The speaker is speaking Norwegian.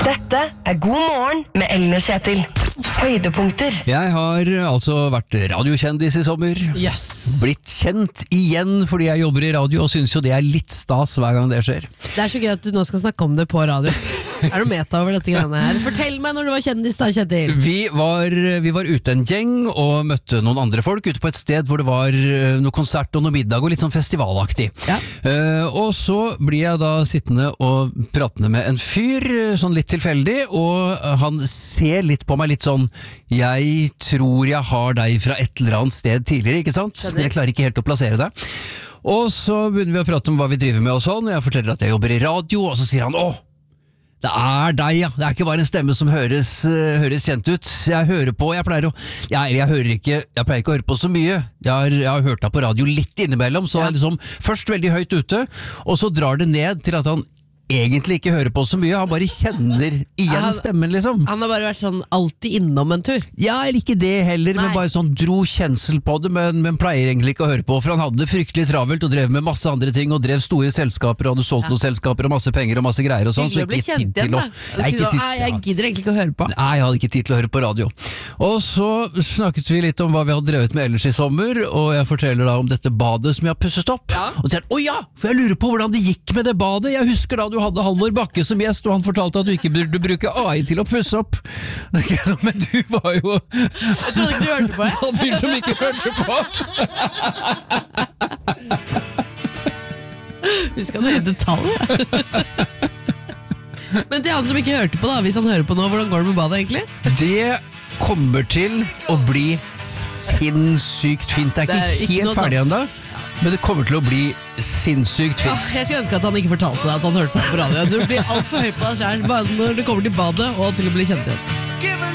Dette God morgen med Ellen og Kjetil. Høydepunkter. Jeg har altså vært radiokjendis i sommer. Yes. Blitt kjent igjen fordi jeg jobber i radio, og synes jo det litt stas hver gang det skjer. Det så gøy at du nå skal snakke om det på radio. Det noe meta over dette greiene her? Fortell meg når du var kjendis da, Kjetil. Vi var ute en gjeng og møtte noen andre folk ute på et sted hvor det var noe konsert og noe middag og litt sånn festivalaktig. Ja. Og så blir jeg da sittende og pratende med en fyr, sånn litt tilfeldig, og han ser litt på meg litt sånn, jeg tror jeg har deg fra et eller annet sted tidligere, ikke sant? Men jeg klarer ikke helt å plassere det. Og så begynner vi å prate om hva vi driver med og sånn, og jeg forteller at jeg jobber i radio, og så sier han, det deg, ja. Det ikke bare en stemme som høres kjent ut. Jeg hører på, jeg pleier ikke å høre på så mye. Jeg har hørt deg på radio litt innimellom, så jeg liksom først veldig høyt ute, og så drar det ned til at han egentlig ikke hører på så mye, han bare kjenner igjen stemmen liksom. Han har bare vært sånn alltid innom en tur. Ja, eller ikke det heller, men bare sånn dro kjensel på det, men pleier egentlig ikke å høre på, for han hadde det fryktelig travelt og drev med masse andre ting, og drev store selskaper, og hadde solgt noen selskaper og masse penger og masse greier og sånn, så ikke tid til å jeg gidder egentlig ikke å høre på. Nei, jeg hadde ikke tid til å høre på radio. Og så snakket vi litt om hva vi hadde drevet med ellers i sommer, og jeg forteller da om dette badet som jeg har pusset opp, og sier han, for jeg lurer på hvordan det gikk med det badet, jeg husker da du hadde Halvor Bakke som gjest, og han fortalte at du ikke burde bruke AI til å pusse opp. Men du var jo... Jeg trodde ikke du hørte på, jeg. Han fyr som ikke hørte på. Husk han i detalj, Men til han som ikke hørte på da, hvis han hører på nå, hvordan går det med badet egentlig? Det kommer til å bli sinnssykt fint. Det ikke helt ferdig ennå, men det kommer til å bli sinnssykt fint. Jeg skulle ønske at han ikke fortalte deg at han hørte på radio. Du blir alt for høy på deg selv, bare når det kommer til badet og til å bli kjent igjen.